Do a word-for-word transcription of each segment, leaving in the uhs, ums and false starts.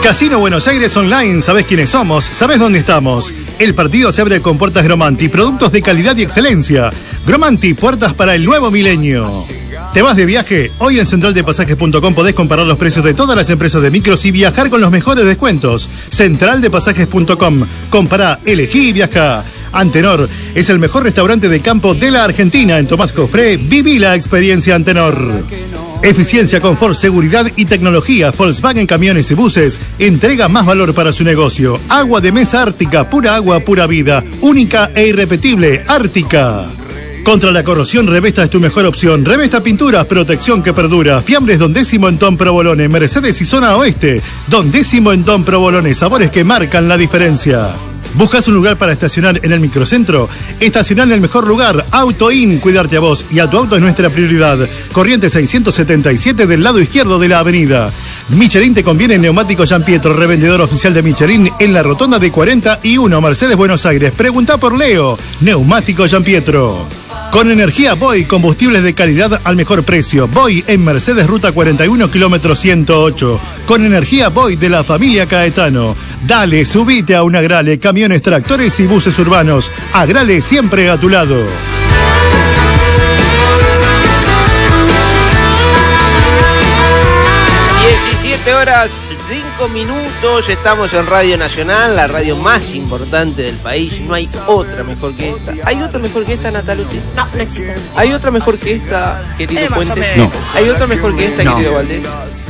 Casino Buenos Aires Online, ¿sabés quiénes somos? ¿Sabés dónde estamos? El partido se abre con puertas Gromanti, productos de calidad y excelencia. Gromanti, puertas para el nuevo milenio. ¿Te vas de viaje? Hoy en central de pasajes punto com podés comparar los precios de todas las empresas de micros y viajar con los mejores descuentos. central de pasajes punto com. Compará, elegí y viaja. Antenor es el mejor restaurante de campo de la Argentina. En Tomás Cofré, viví la experiencia Antenor. Eficiencia, confort, seguridad y tecnología. Volkswagen Camiones y Buses entrega más valor para su negocio. Agua de mesa Ártica, pura agua, pura vida. Única e irrepetible, Ártica. Contra la corrosión, Revesta es tu mejor opción. Revesta Pinturas, protección que perdura. Fiambres Don Décimo en Don Provolone. Mercedes y Zona Oeste. Don Décimo en Don Provolone. Sabores que marcan la diferencia. ¿Buscas un lugar para estacionar en el microcentro? Estacionar en el mejor lugar. AutoIn, cuidarte a vos y a tu auto es nuestra prioridad. Corrientes seiscientos setenta y siete del lado izquierdo de la avenida. Michelin te conviene en Neumático Giampietro, revendedor oficial de Michelin en la rotonda de cuarenta y uno, Mercedes, Buenos Aires. Pregunta por Leo. Neumático Giampietro. Con energía Boy, combustibles de calidad al mejor precio. Boy en Mercedes, ruta cuarenta y uno, kilómetro ciento ocho. Con energía Boy de la familia Caetano. Dale, subite a un Agrale, camiones, tractores y buses urbanos. Agrale siempre a tu lado. diecisiete horas, cinco minutos, estamos en Radio Nacional, la radio más importante del país. No hay otra mejor que esta. ¿Hay otra mejor que esta, Nataluti? No, no existe. ¿Hay otra mejor que esta, querido Eh, más o Puentes? menos. No. ¿Hay otra mejor que esta, No. querido Valdés?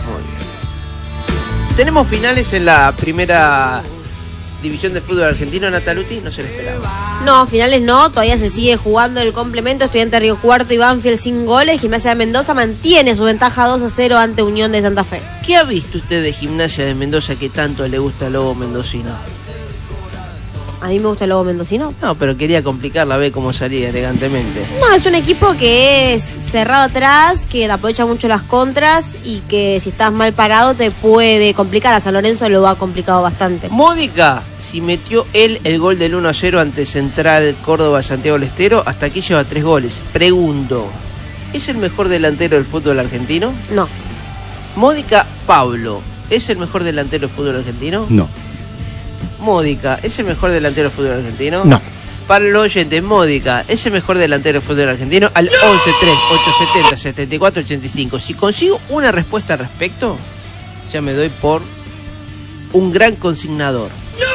Tenemos finales en la primera división de fútbol argentino, Nataluti, no se lo esperaba. No, finales no, todavía se sigue jugando el complemento. Estudiante Río Cuarto y Banfield sin goles. Gimnasia de Mendoza mantiene su ventaja dos a cero ante Unión de Santa Fe. ¿Qué ha visto usted de Gimnasia de Mendoza que tanto le gusta al lobo mendocino? A mí me gusta el lobo mendocino. No, pero quería complicarla, ve cómo salía elegantemente. No, es un equipo que es cerrado atrás, que aprovecha mucho las contras y que si estás mal parado te puede complicar. A San Lorenzo lo ha complicado bastante. Módica, si metió él el gol del uno a cero ante Central Córdoba Santiago del Estero, hasta aquí lleva tres goles. Pregunto, ¿es el mejor delantero del fútbol argentino? No. Módica Pablo, ¿es el mejor delantero del fútbol argentino? No. Módica, ¿es el mejor delantero del fútbol argentino? No. Para los oyentes, Módica, ¿es el mejor delantero del fútbol argentino? Al once tres ocho siete cero siete cuatro ocho cinco. Si consigo una respuesta al respecto, ya me doy por un gran consignador.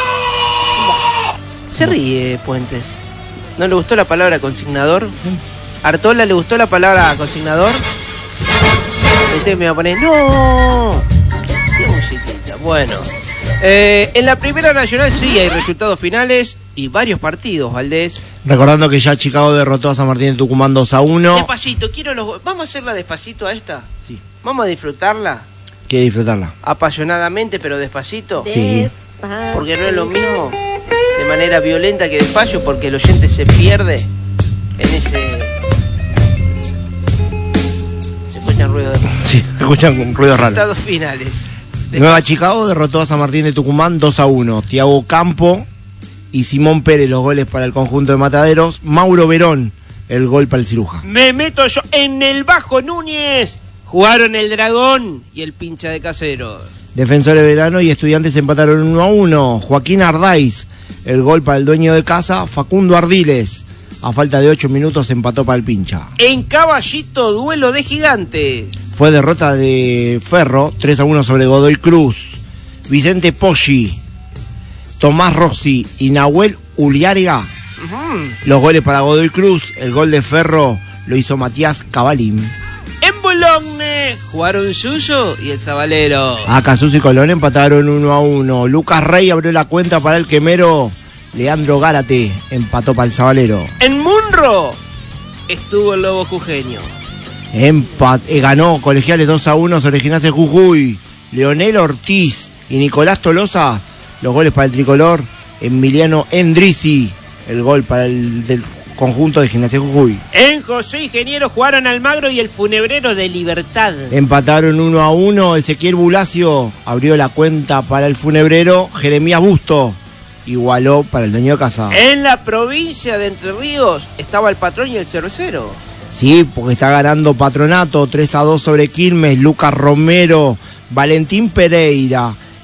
Se ríe, Puentes. ¿No le gustó la palabra consignador? ¿Artola le gustó la palabra consignador? Usted me va a poner, ¡no! ¡Qué musiquita! Bueno. Eh, en la Primera Nacional sí hay resultados finales y varios partidos, Valdés. Recordando que ya Chicago derrotó a San Martín de Tucumán dos a uno. Despacito, quiero los... ¿Vamos a hacerla despacito a esta? Sí. ¿Vamos a disfrutarla? Quiere disfrutarla. Apasionadamente, pero despacito. Sí. Despacito. Porque no es lo mismo de manera violenta que despacio, porque el oyente se pierde en ese... Se escuchan ruidos de... Sí, escuchan un ruido raro. Resultados finales. Nueva Chicago derrotó a San Martín de Tucumán dos a uno. Tiago Campo y Simón Pérez los goles para el conjunto de Mataderos. Mauro Verón el gol para el Ciruja. Me meto yo en el Bajo Núñez. Jugaron el Dragón y el Pincha de Caseros. Defensores Verano y Estudiantes empataron uno a uno. Joaquín Ardáiz el gol para el dueño de casa. Facundo Ardiles a falta de ocho minutos empató para el Pincha. En Caballito, duelo de gigantes. Fue derrota de Ferro, tres a uno sobre Godoy Cruz. Vicente Poggi, Tomás Rossi y Nahuel Uliarga. Uh-huh. Los goles para Godoy Cruz. El gol de Ferro lo hizo Matías Cavalín. En Boulogne jugaron Suso y el Zabalero. Acasus y Colón empataron uno a uno. Lucas Rey abrió la cuenta para el Quemero. Leandro Gárate empató para el Zabalero. En Munro estuvo el Lobo Jujeño. Empat eh, ganó Colegiales dos a uno sobre Gimnasia de Jujuy. Leonel Ortiz y Nicolás Tolosa los goles para el tricolor. Emiliano Endrizi el gol para el del conjunto de Gimnasia de Jujuy. En José Ingeniero jugaron Almagro y el Funebrero de Libertad. Empataron uno a uno. Ezequiel Bulacio abrió la cuenta para el Funebrero. Jeremías Busto igualó para el dueño de casa. En la provincia de Entre Ríos estaba el Patrón y el Cervecero. Sí, porque está ganando Patronato tres a dos sobre Quilmes. Lucas Romero, Valentín Pereira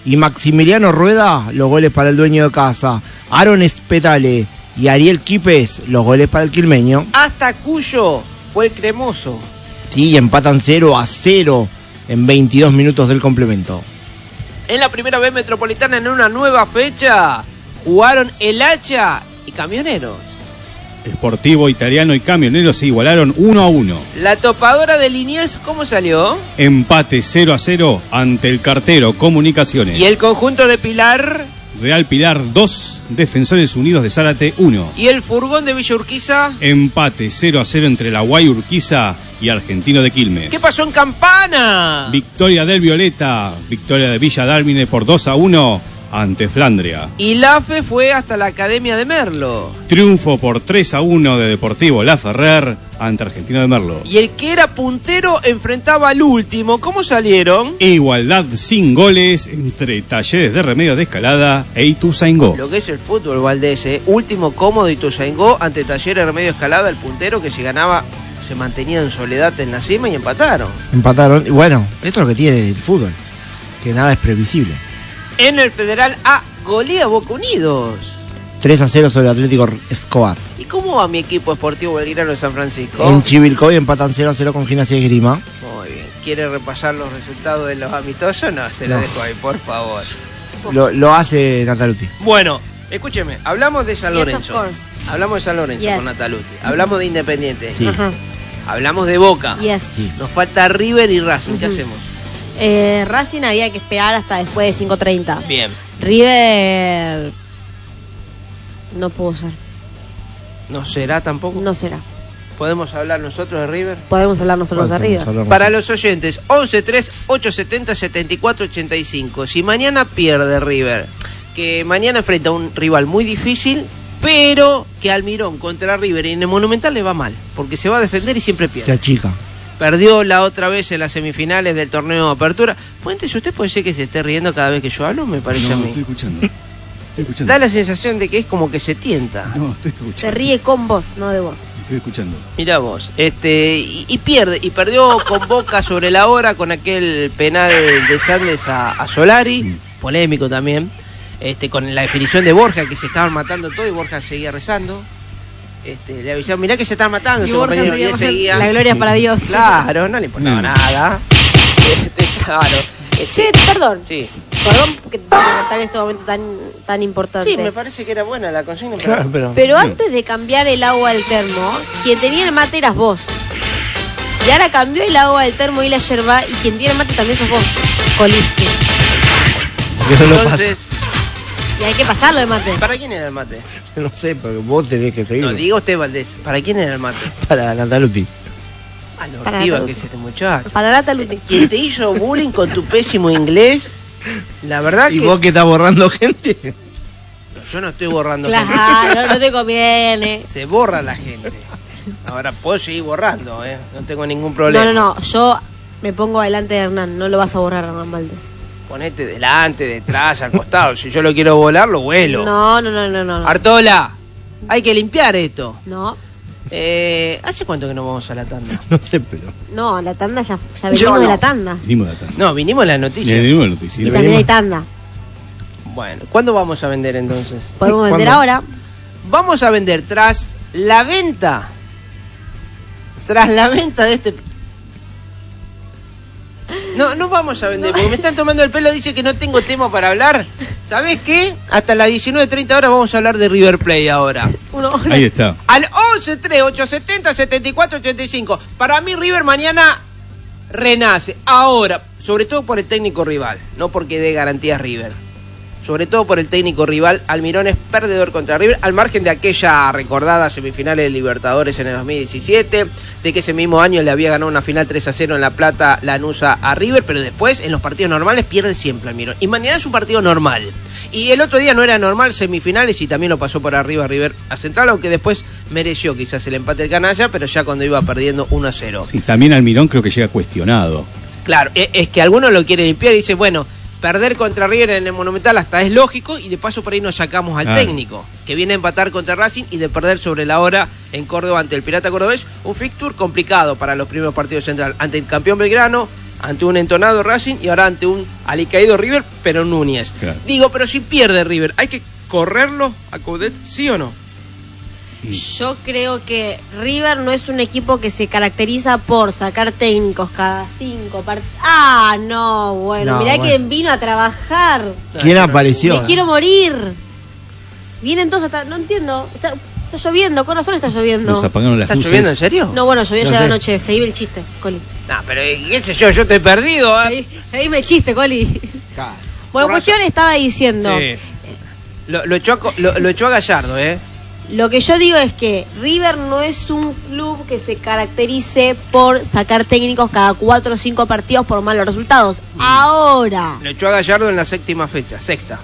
y Maximiliano Rueda, los goles para el dueño de casa. Aaron Espetale y Ariel Quipes, los goles para el quilmeño. Hasta Cuyo fue el cremoso. Sí, empatan cero a cero en veintidós minutos del complemento. En la primera B Metropolitana, en una nueva fecha, jugaron el Hacha y Camioneros. Sportivo Italiano y Camioneros se igualaron uno a uno. La topadora de Liniers, ¿cómo salió? Empate cero a cero ante el Cartero Comunicaciones. Y el conjunto de Pilar. Real Pilar dos, Defensores Unidos de Zárate uno. Y el furgón de Villa Urquiza. Empate cero a cero entre la Guay Urquiza y Argentino de Quilmes. ¿Qué pasó en Campana? Victoria del Violeta, victoria de Villa Dálmine por dos a uno ante Flandria. Y la F E fue hasta la Academia de Merlo. Triunfo por tres a uno de Deportivo La Ferrer ante Argentino de Merlo. Y el que era puntero enfrentaba al último. ¿Cómo salieron? Igualdad sin goles entre Talleres de Remedios de Escalada e Ituzaingó. Lo que es el fútbol, Valdés, ¿eh? Último cómodo Ituzaingó ante Talleres de Remedios de Escalada, el puntero que si ganaba se mantenía en soledad en la cima y empataron. Empataron. Y bueno, esto es lo que tiene el fútbol, que nada es previsible. En el Federal A, golea Boca Unidos. tres a cero sobre Atlético Escobar. ¿Y cómo va mi equipo Sportivo Belgrano de San Francisco? En Chivilcoy empatan cero a cero con Gimnasia y Esgrima. Muy bien. ¿Quiere repasar los resultados de los amistosos? No, se lo No. dejo ahí, por favor. Lo, lo hace Nataluti. Bueno, escúcheme, hablamos de San Yes, Lorenzo. of course. Hablamos de San Lorenzo Yes. con Nataluti. Hablamos de Independiente. Sí. Ajá. Hablamos de Boca. Yes. Sí. Nos falta River y Racing. ¿Qué Ujú. hacemos? Eh, Racing había que esperar hasta después de cinco treinta. Bien. River no pudo ser. ¿No será tampoco? No será. ¿Podemos hablar nosotros de River? Podemos hablar nosotros de arriba. Para los oyentes, once tres ocho setenta setenta y cuatro ochenta y cinco. Si mañana pierde River, que mañana enfrenta a un rival muy difícil, pero que Almirón contra River en el Monumental le va mal, porque se va a defender y siempre Se pierde. achica. Perdió la otra vez en las semifinales del torneo de Apertura. Fuentes, ¿usted puede ser que se esté riendo cada vez que yo hablo? Me parece No, a mí. estoy escuchando. Estoy escuchando. Da la sensación de que es como que se tienta. No, estoy Se escuchando. ríe con vos, no de vos. Estoy escuchando. Mirá vos, este, y, y pierde, y perdió con Boca sobre la hora con aquel penal de Sandes a, a Solari, Mm. polémico también, este, con la definición de Borja, que se estaban matando todo y Borja seguía rezando. Este, le avisaron, mirá que se están matando, Y este Borja compañero, y él seguía, seguía. la gloria para Dios. Claro, no le importaba Mm. nada. Este, claro. Este, Che, perdón. sí. Perdón que te tengo que cortar en este momento tan, tan importante. Sí, me parece que era buena la consigna. pero- Claro, pero. Pero antes de cambiar el agua del termo, quien tenía el mate eras vos. Y ahora cambió el agua del termo y la yerba, y quien tiene el mate también sos vos, Kolitsky. Eso no Entonces, Y hay que pasarlo el mate. ¿para quién era el mate? pasa. No sé, pero vos tenés que seguir. No, diga usted, Valdés, ¿para quién era el mate? Para Nataluti. Ah, no, Para activa todo. que es este muchacho. Para Nata Luti. Quien te hizo bullying con tu pésimo inglés, la verdad ¿Y que vos que estás borrando gente? yo no estoy borrando gente. Claro, no te conviene. Se borra la gente. Ahora puedo seguir borrando, ¿eh? No tengo ningún problema. No, no, no. Yo me pongo delante de Hernán. No lo vas a borrar, Hernán Valdés. Ponete delante, detrás, al costado. Si yo lo quiero volar, lo vuelo. No, no, no, no, no. no. Artola, hay que limpiar esto. No, Eh, ¿Hace cuánto que no vamos a la tanda? No sé, pero. no, la tanda ya, ya venimos de la tanda. Venimos de atrás. No, vinimos a las noticias. Venimos de Y noticiero. también hay tanda. Bueno, ¿cuándo vamos a vender entonces? Podemos vender ¿Cuándo? ahora. Vamos a vender tras la venta. Tras la venta de este. No, no vamos a vender, porque me están tomando el pelo, dice que no tengo tema para hablar. ¿Sabés qué? Hasta las diecinueve treinta horas vamos a hablar de River Plate ahora. Uno, Ahí está. Al once tres ocho setenta setenta y cuatro ochenta y cinco. Para mí River mañana renace. Ahora, sobre todo por el técnico rival, no porque dé garantías River. Sobre todo por el técnico rival, Almirón es perdedor contra River, al margen de aquella recordada semifinales de Libertadores en el dos mil diecisiete, de que ese mismo año le había ganado una final tres a cero en La Plata Lanús a River, pero después en los partidos normales pierde siempre Almirón. Y mañana es un partido normal. Y el otro día no era normal, semifinales, y también lo pasó por arriba River a Central, aunque después mereció quizás el empate del canalla, pero ya cuando iba perdiendo uno a cero. Sí, también Almirón creo que llega cuestionado. Claro, e- es que algunos lo quieren limpiar y dicen, bueno, perder contra River en el Monumental hasta es lógico, y de paso por ahí nos sacamos al Ah. técnico, que viene a empatar contra Racing y de perder sobre la hora en Córdoba ante el Pirata Cordobés. Un fixture complicado para los primeros partidos Central, ante el campeón Belgrano, ante un entonado Racing y ahora ante un alicaído River, pero Núñez. Claro. Digo, pero si pierde River, ¿hay que correrlo a Coudet, sí o no? Yo creo que River no es un equipo que se caracteriza por sacar técnicos cada cinco partidos. Ah, no, bueno, No, mirá bueno. quién vino a trabajar. ¿Quién apareció? Me quiero morir. Vienen todos hasta... No entiendo. Está, está lloviendo, con razón está lloviendo. Nos apagaron las ¿Está luces. lloviendo en serio? No, bueno, llovió No ya sé. la noche. Seguime el chiste, Coli. No, pero qué sé yo, yo te he perdido. ¿eh? Seguí- Seguime el chiste, Coli. Claro. Bueno, Por cuestión razón. estaba diciendo... Sí. Lo, lo, echó a, co- lo, lo echó a Gallardo, ¿eh? Lo que yo digo es que River no es un club que se caracterice por sacar técnicos cada cuatro o cinco partidos por malos resultados. Ahora, Lo echó a Gallardo en la séptima fecha, sexta.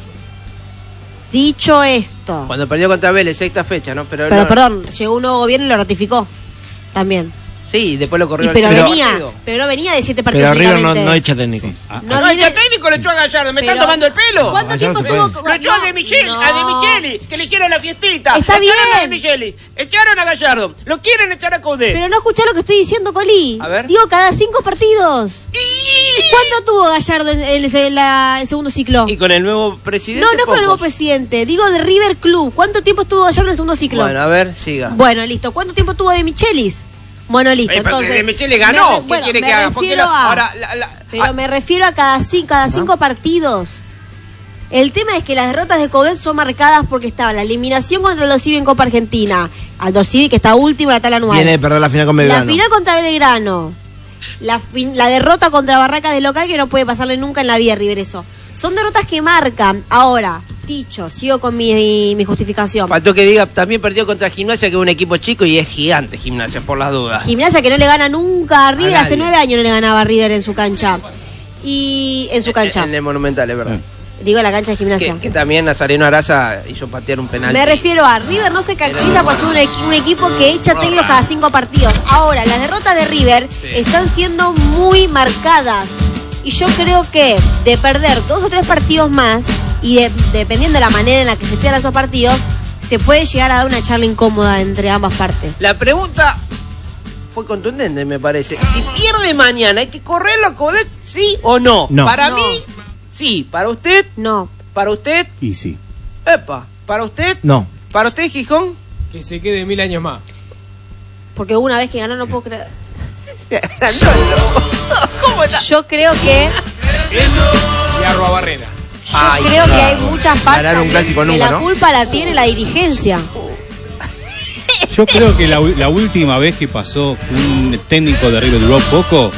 dicho esto, Cuando perdió contra Vélez, sexta fecha, ¿no? Pero, pero no- perdón, llegó un nuevo gobierno y lo ratificó también. Sí, después lo Y corrió al pero segundo venía, partido. pero no venía de siete partidos. Pero River no, únicamente. no echa técnicos. Ah, No No, viene- el técnico lo echó a Gallardo, ¿me Pero- están tomando el pelo? ¿Cuánto Allá tiempo no se puede. tuvo? Lo echó a No, De Micheli, no. a De Micheli, que le hicieron la fiestita. Está Echaron bien. a De Micheli, echaron a Gallardo, lo quieren echar a Coudet. Pero no escuchá lo que estoy diciendo, Coli. A ver. Digo, cada cinco partidos. ¿Cuánto tuvo Gallardo en el, en la- el segundo ciclo? Y con el nuevo presidente. No, no con el nuevo pocos. presidente. Digo de River Club. ¿Cuánto tiempo estuvo Gallardo en el segundo ciclo? Bueno, a ver, siga. Bueno, listo. ¿Cuánto tiempo tuvo de Michelis? Bueno, listo. Eh, pero Entonces, De Micheli ganó, me- ¿qué bueno, quiere me que haga? ¿Por qué refiero la- a- ahora, la- la- Pero ah, me refiero a cada, ci- cada cinco partidos. El tema es que las derrotas de Coudet son marcadas porque estaba la eliminación contra el Civi en Copa Argentina. Aldo Civi, que está último en la tabla anual. Viene de perder la final con La Belgrano. final contra Belgrano. La, fin- la derrota contra Barracas de local que no puede pasarle nunca en la vida, River, eso. Son derrotas que marcan. Ahora, dicho, sigo con mi, mi, mi justificación. Faltó que diga, también perdió contra Gimnasia, que es un equipo chico y es gigante Gimnasia, por las dudas. Gimnasia que no le gana nunca a River, A hace nadie. nueve años no le ganaba a River en su cancha. Y en su cancha. En el Monumental, es verdad. Digo la cancha de Gimnasia. Que, que también Nazareno Araza hizo patear un penal. Me refiero a River no se caracteriza por ser un, equi- un equipo que echa técnicos cada cinco partidos. Ahora, las derrotas de River Sí. están siendo muy marcadas. Y yo creo que de perder dos o tres partidos más, y de- dependiendo de la manera en la que se pierdan esos partidos, se puede llegar a dar una charla incómoda entre ambas partes. La pregunta fue contundente, me parece. Si pierde mañana, ¿hay que correrlo a Coudet, sí o no? No. Para No. mí, sí. Para usted, No. para usted, Y sí. epa. Para usted, No. para usted, Gijón. Que se quede mil años más. Porque una vez que ganó no puedo creer. No, no. ¿Cómo está? Yo creo que Y Arroa Barrera. yo Ay, creo que hay claro. muchas partes Ganar un clásico que nunca, la ¿no? culpa la tiene la dirigencia. Yo creo que la, u- la última vez que pasó que un técnico de River duró poco,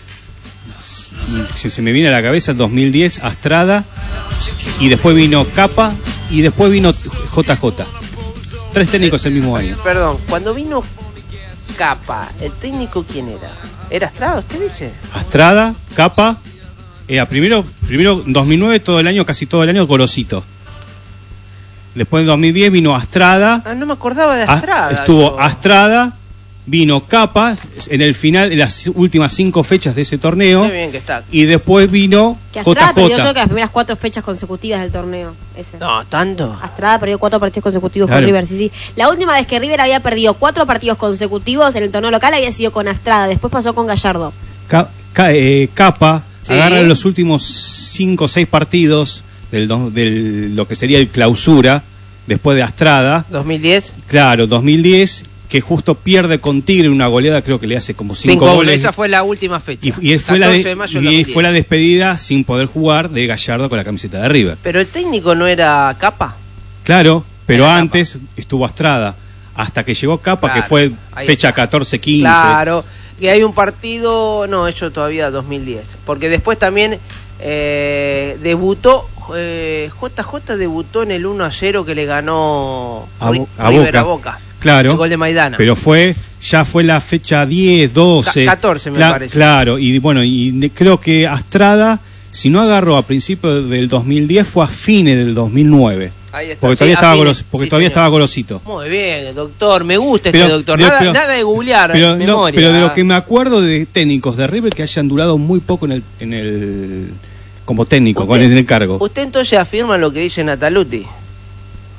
se, se me viene a la cabeza dos mil diez, Astrada, y después vino Capa, y después vino J J. Tres técnicos el mismo año. Perdón, cuando vino Capa, ¿el técnico quién era? ¿Era Estrada, usted dice? Astrada, Capa, era primero, primero dos mil nueve, todo el año, casi todo el año, Gorosito. Después en dos mil diez vino Astrada. Ah, no me acordaba de Ah, Estrada. estuvo yo. Astrada, vino Capa en el final, en las últimas cinco fechas de ese torneo, Qué bien que está. y después vino Que Astrada perdió creo que J J. las primeras cuatro fechas consecutivas del torneo. Ese. No, tanto. Astrada perdió cuatro partidos consecutivos Claro. con River, sí, sí. La última vez que River había perdido cuatro partidos consecutivos en el torneo local había sido con Astrada, después pasó con Gallardo. Ca- ca- eh, Capa Sí. agarra los últimos cinco o seis partidos del, do- del lo que sería el clausura, después de Astrada, dos mil diez. claro, dos mil diez, que justo pierde con Tigre una goleada, creo que le hace como cinco, Cinco goles. goles. Esa fue la última fecha. Y, y fue la catorce de- de mayo del y dos mil diez. fue la despedida sin poder jugar de Gallardo con la camiseta de River. Pero el técnico no era Capa. Claro, pero Era antes estuvo Astrada, hasta que llegó Capa, Claro, que fue ahí fecha está. catorce quince. Claro, que hay un partido, no, eso todavía dos mil diez, porque después también eh, debutó, eh, J J debutó en el uno a cero que le ganó A Ri- Bo- a River Boca. a Boca. Claro, El gol de Maidana. pero fue, ya fue la fecha diez, doce. Ca- catorce me Cla- parece. Claro, y bueno, y ne- creo que Astrada, si no agarró a principios del dos mil diez, fue a fines del dos mil nueve. Ahí está. Porque Sí, todavía, a estaba, fines, goros- porque sí, todavía señor. estaba Gorosito. Muy bien, doctor, me gusta Pero- este doctor. pero- Nada, pero- nada de googlear, Pero, no, memoria. pero de lo que me acuerdo de técnicos de River que hayan durado muy poco en el, en el como técnico, con el, en el cargo. Usted entonces afirma lo que dice Nataluti.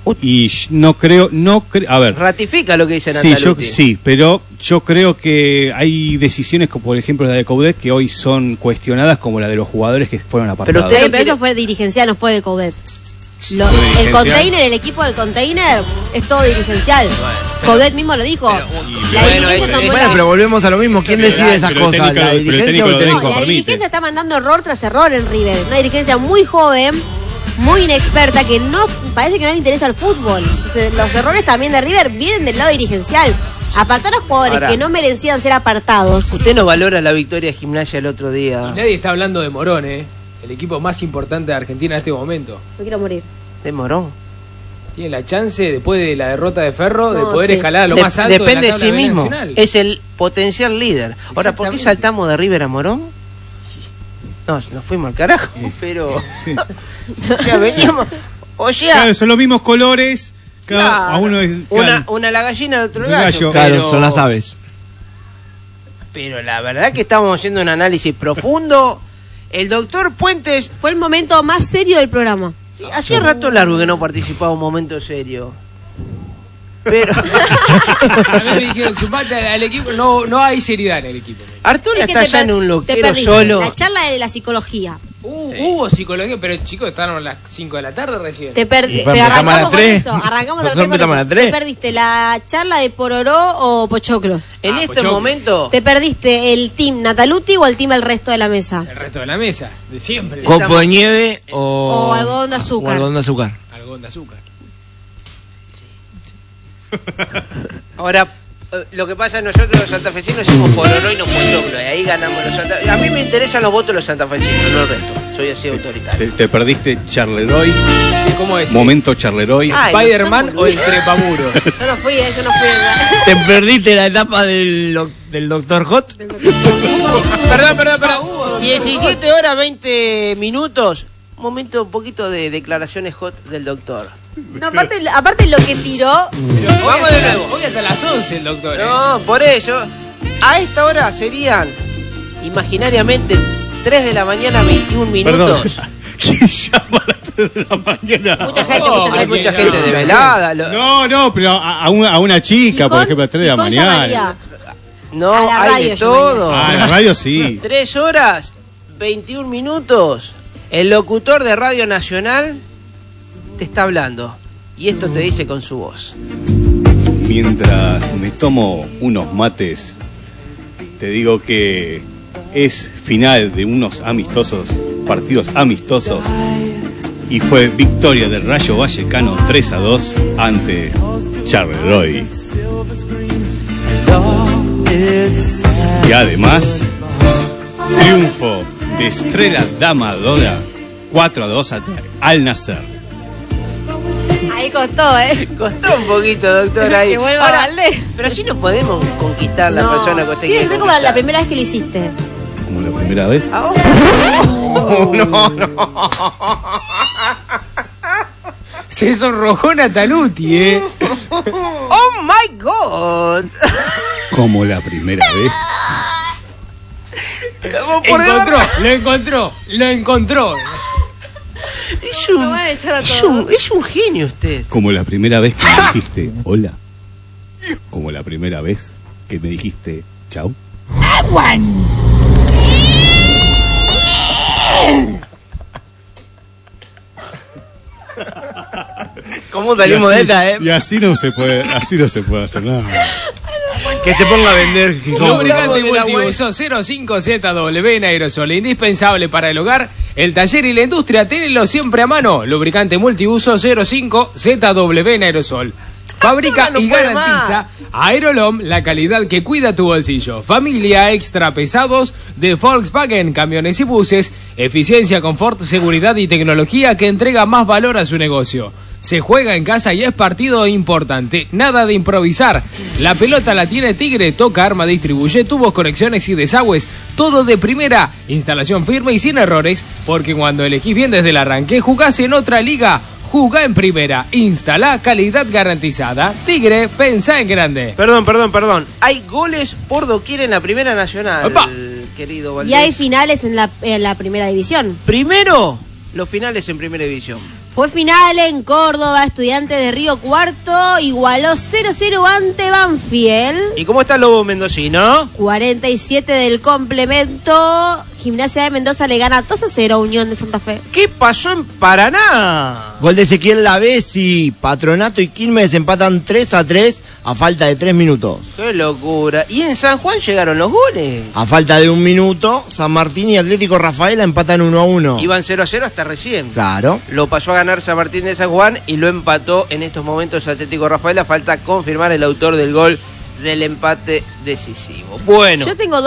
Y no creo, no creo, a ver. Ratifica lo que dice Sí, yo, Nandaluti. sí, pero yo creo que hay decisiones como por ejemplo la de Coudet que hoy son cuestionadas, como la de los jugadores que fueron apartados. Pero usted- Pero, pero eso fue dirigencial, no fue de Coudet. Lo- ¿Fue el dirigencial? container, el equipo del container es todo dirigencial. pero- Coudet mismo lo dijo. pero- la bueno, dirigencia es- tomó Bueno, la- pero volvemos a lo mismo. ¿Quién Pero decide el- esas pero el cosas? técnico ¿La lo- pero el dirigencia técnico o el lo técnico? dijo. No, la permite. dirigencia está mandando error tras error en River. Una dirigencia muy joven, muy inexperta, que no parece que no le interesa el fútbol. Entonces, los errores también de River vienen del lado dirigencial. Apartar a los jugadores Ahora- que no merecían ser apartados. Usted no valora la victoria de Gimnasia el otro día. Y nadie está hablando de Morón, ¿eh? El equipo más importante de Argentina en este momento. No quiero morir. De Morón. Tiene la chance, después de la derrota de Ferro, de No, poder sí. escalar a lo De- más alto depende de de la sí tabla mismo. nacional. Es el potencial líder. Ahora, ¿por qué Exactamente. saltamos de River a Morón? No, nos fuimos al carajo, pero. Ya veníamos. O sea, Claro, son los mismos colores, cada, claro, a uno es una, claro. una la gallina, otro el El gallo. gallo. Claro, pero- son las aves. Pero la verdad que estamos haciendo un análisis profundo. El doctor Puentes. Fue el momento más serio del programa. Sí, hacía rato largo que no participaba un momento serio. Pero. A mí me dijeron, sumate al equipo. No, no hay seriedad en el equipo. Arturo Es que está te ya per- en un te loquero perdiste. solo. La charla de la psicología. Uh, Hubo psicología, pero chicos, estaban a las cinco de la tarde recién. Te perdiste. Y Pero empezamos a arrancamos las con tres. eso. Arrancamos Nosotros con empezamos a las eso. tres. Te perdiste la charla de Pororó o Pochoclos. En Ah, este Pochoclo. momento. ¿Te perdiste el team Nataluti o el team el resto de la mesa? El resto de la mesa, de siempre. Copo de nieve o... O algodón de azúcar. O algodón de azúcar. Algodón de azúcar. Ahora, eh, lo que pasa es nosotros los santafesinos hicimos Pororó y no Pochoclo. Y ahí ganamos los santafesinos. A mí me interesan los votos de los santafesinos, no el resto. Soy así autoritario. Te, te perdiste Charleroy, ¿Cómo es? momento Charleroy. Ay, ¿Spider-Man no o el estamos- trepamuro? Yo no fui, eh, yo no fui. ¿Te perdiste la etapa del, doc- del doctor Hot? Perdón, perdón, perdón. diecisiete horas veinte minutos. Un momento, un poquito de declaraciones hot del doctor. No, aparte, aparte lo que tiró. Vamos de nuevo. Hoy hasta las once el doctor. ¿eh? No, por eso. A esta hora serían, imaginariamente, tres de la mañana, veintiún minutos. Perdón. ¿Quién llama a las tres de la mañana? Mucha gente, Oh, mucha Hay gente. mucha no, gente no, desvelada. lo- No, no, pero a, a una, a una chica, por Gijón- ejemplo, a las tres de la Gijón mañana. llamaría. No, A la hay radio de yo todo. Ah, en la radio sí. Tres horas, veintiún minutos. El locutor de Radio Nacional te está hablando. Y esto te dice con su voz. Mientras me tomo unos mates, te digo que es final de unos amistosos, partidos amistosos, y fue victoria del Rayo Vallecano tres a dos ante Charleroi. Y además, triunfo de Estrella Damadora cuatro a dos ante Al Nassr. Ahí costó, ¿eh? Costó un poquito, doctor, ahí. Que vuelva Ahora, Valdés. pero así no podemos conquistar la No. persona que usted Tiene quiere que ser como la, la conquistar. primera vez que lo hiciste. Como la primera vez. Ah, Se sonrojó Nataluti, ¿eh? ¡Oh, my God! Como la primera vez. Como por Encontró, debajo. lo encontró, lo encontró. Es un, Me van a echar a es, todos. un, es un genio usted. Como la primera vez que me dijiste hola. Como la primera vez que me dijiste chau. ¿Cómo salimos de Y así- esta, eh? Y así no se puede, así no se puede hacer nada. Que se ponga a vender Gijón. Lubricante de la multiuso cero cinco Z W en aerosol, indispensable para el hogar, el taller y la industria. Tenelo siempre a mano. Lubricante multiuso cero cinco Z W en aerosol. Fabrica no y puede garantiza Aerolom, la calidad que cuida tu bolsillo. Familia extra pesados de Volkswagen, camiones y buses. Eficiencia, confort, seguridad y tecnología que entrega más valor a su negocio. Se juega en casa y es partido importante. Nada de improvisar. La pelota la tiene Tigre. Toca, arma, distribuye tubos, conexiones y desagües. Todo de primera. Instalación firme y sin errores. Porque cuando elegís bien desde el arranque, jugás en otra liga. Jugá en primera. Instala calidad garantizada. Tigre, pensá en grande. Perdón, perdón, perdón. Hay goles por doquier en la Primera Nacional, ¡Opa! querido Valdés. Y hay finales en la, en la primera división. Primero, los finales en Primera División. Fue final en Córdoba, Estudiantes de Río Cuarto igualó cero cero ante Banfield. ¿Y cómo está el Lobo Mendocino? cuarenta y siete del complemento, Gimnasia de Mendoza le gana dos a cero a Unión de Santa Fe. ¿Qué pasó en Paraná? Gol de Ezequiel Lavesi. Patronato y Quilmes empatan tres a tres a falta de tres minutos. ¡Qué locura! ¿Y en San Juan llegaron los goles? A falta de un minuto, San Martín y Atlético Rafaela empatan uno a uno. Iban cero a cero hasta recién. Claro. Lo pasó a ganar San Martín de San Juan y lo empató en estos momentos Atlético Rafaela. Falta confirmar el autor del gol del empate decisivo. Bueno. Yo tengo